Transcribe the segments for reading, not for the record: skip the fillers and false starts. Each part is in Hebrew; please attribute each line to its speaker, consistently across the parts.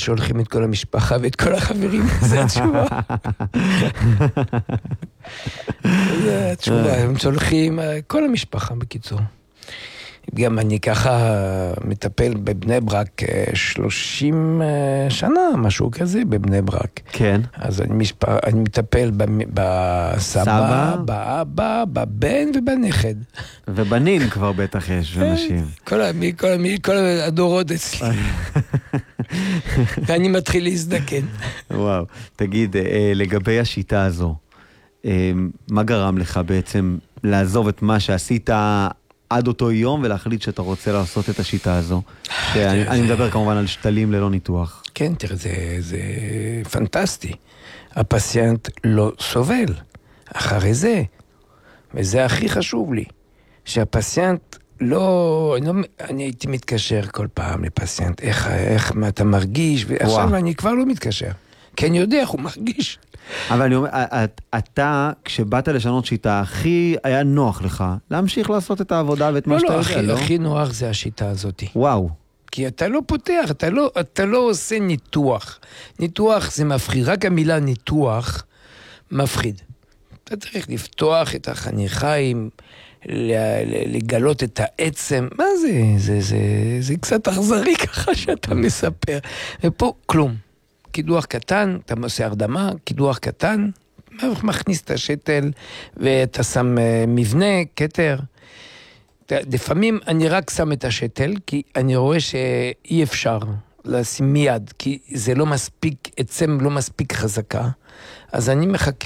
Speaker 1: שולחים את כל המשפחה ואת כל החברים, זה התשובה. זה התשובה, הם שולחים כל המשפחה בקיצור. גם אני ככה מטפל בבני ברק 30 שנה, משהו כזה בבני ברק.
Speaker 2: כן.
Speaker 1: אז אני מטפל בסבא, באבא, בבן ובנכד.
Speaker 2: ובנין כבר בטח יש אנשים.
Speaker 1: כל הדורות אצלי. ואני מתחיל להזדקן.
Speaker 2: וואו, תגיד, לגבי השיטה הזו, מה גרם לך בעצם לעזוב את מה שעשית עד אותו יום ולהחליט שאתה רוצה לעשות את השיטה הזו? אני מדבר כמובן על שתלים ללא ניתוח.
Speaker 1: כן, תראה, זה פנטסטי. הפציינט לא סובל אחרי זה. וזה הכי חשוב לי. שהפציינט אני הייתי מתקשר כל פעם לפציינט, איך אתה מרגיש, ועכשיו אני כבר לא מתקשר. כי אני יודע איך הוא מרגיש.
Speaker 2: אבל אני אומר, אתה, כשבאת לשנות שיטה, הכי היה נוח לך להמשיך לעשות את העבודה ואת מה שאתה יודע, לא?
Speaker 1: הכי נוח זה השיטה הזאת.
Speaker 2: וואו.
Speaker 1: כי אתה לא פותח, אתה לא עושה ניתוח. ניתוח זה מפחיד, רק המילה ניתוח מפחיד. אתה צריך לפתוח את החניכיים, לגלות את העצם. מה זה? זה קצת אכזרי ככה שאתה מספר. ופה כלום. קידוח קטן, אתה עושה הרדמה, קידוח קטן, מכניס את השתל, ואתה שם מבנה, כתר. לפעמים אני רק שם את השתל, כי אני רואה שאי אפשר לשים מיד, כי זה לא מספיק, עצם לא מספיק חזקה, אז אני מחכה.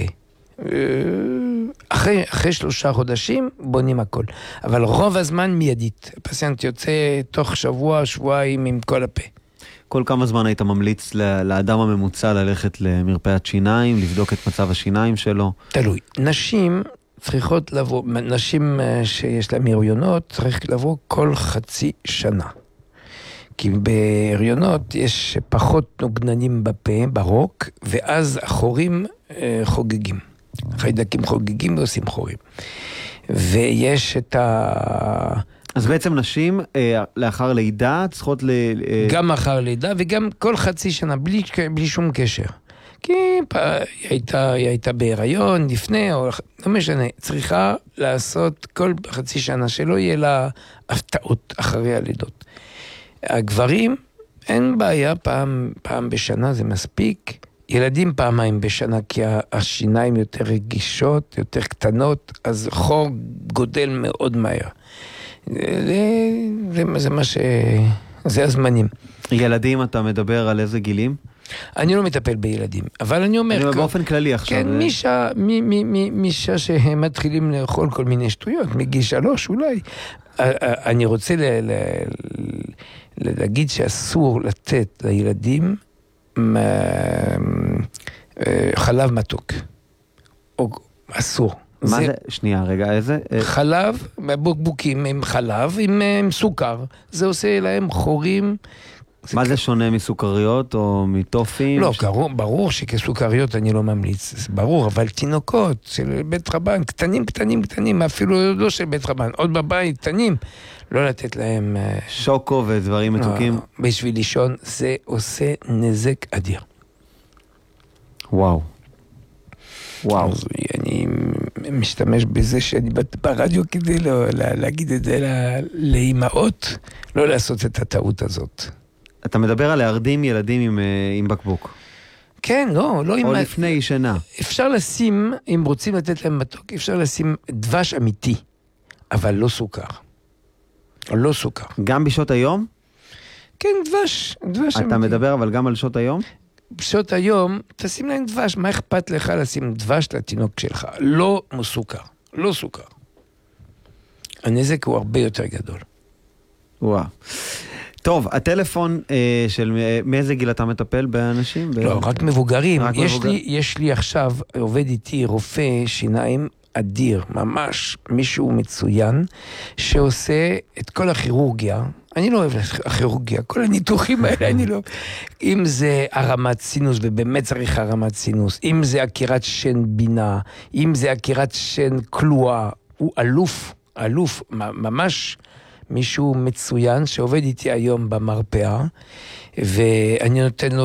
Speaker 1: אחרי 3 חודשים בונים הכל. אבל רוב הזמן מיידית. הפציינט יוצא תוך שבוע, שבועיים עם כל הפה.
Speaker 2: כל כמה זמן היית ממליץ לאדם הממוצע ללכת למרפאת שיניים, לבדוק את מצב השיניים שלו?
Speaker 1: תלוי. נשים צריכות לבוא, נשים שיש להם הריונות, צריך לבוא כל חצי שנה. כי בהריונות יש פחות נוגדנים בפה, ברוק, ואז החורים חוגגים. חיידקים חוגגים ועושים חורים. ויש את
Speaker 2: אז בעצם נשים לאחר לידה צריכות
Speaker 1: גם אחר לידה וגם כל חצי שנה, בלי שום קשר. כי היא הייתה בהיריון לפני, או לא משנה, צריכה לעשות כל חצי שנה, שלא יהיה לה הפתעות אחרי הלידות. הגברים, אין בעיה, פעם בשנה זה מספיק. ילדים פעמיים בשנה, כי השיניים יותר רגישות, יותר קטנות, אז חור גודל מאוד מהר. זה הזמנים.
Speaker 2: ילדים, אתה מדבר על איזה גילים?
Speaker 1: אני לא מטפל בילדים, אבל אני אומר...
Speaker 2: באופן כללי עכשיו.
Speaker 1: כן, מישה שהם מתחילים לאכול כל מיני שטויות, מגיל 3 אולי. אני רוצה להגיד שאסור לתת לילדים חלב מתוק. אסור.
Speaker 2: מה זה? שנייה, רגע, איזה?
Speaker 1: חלב, בקבוקים עם חלב, עם סוכר. זה עושה להם חורים.
Speaker 2: מה זה שונה מסוכריות או מטופים?
Speaker 1: לא, ברור שכסוכריות אני לא ממליץ. זה ברור, אבל תינוקות של בית רבן, קטנים, אפילו לא של בית רבן, עוד בבית, קטנים, לא לתת להם...
Speaker 2: שוקו ודברים מתוקים?
Speaker 1: בשביל לישון, זה עושה נזק אדיר.
Speaker 2: וואו.
Speaker 1: אז אני משתמש בזה שאני ברדיו כדי להגיד את זה לאמהות, לא לעשות את הטעות הזאת.
Speaker 2: אתה מדבר על להרדים ילדים עם בקבוק.
Speaker 1: כן, לא
Speaker 2: או לפני שינה.
Speaker 1: אפשר לשים, אם רוצים לתת להם מתוק, אפשר לשים דבש אמיתי, אבל לא סוכר. לא סוכר.
Speaker 2: גם בשעות היום?
Speaker 1: כן, דבש אמיתי.
Speaker 2: אתה מדבר אבל גם על שעות היום?
Speaker 1: בשעות היום, תשים להם דבש. מה אכפת לך לשים דבש לתינוק שלך? לא מסוכר, לא סוכר. הנזק הוא הרבה יותר גדול.
Speaker 2: וואו. טוב, הטלפון של מאיזה גיל אתה מטפל באנשים?
Speaker 1: לא, רק מבוגרים. יש לי עכשיו, עובד איתי רופא שיניים אדיר, ממש מישהו מצוין, שעושה את כל הכירורגיה. אני לא אוהב הכירורגיה, כל הניתוחים האלה אני לא... אם זה הרמת סינוס, ובאמת צריך הרמת סינוס, אם זה עקירת שן בינה, אם זה עקירת שן כלואה, הוא אלוף, ממש מישהו מצוין שעובד איתי היום במרפאה, ואני נותן לו